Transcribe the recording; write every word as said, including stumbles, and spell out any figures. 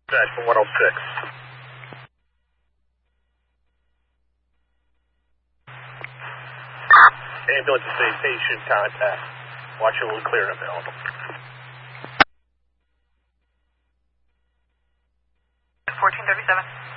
Dispatch for one oh six. Ambulance to say patient contact. Watch a little clear and available. fourteen thirty-seven.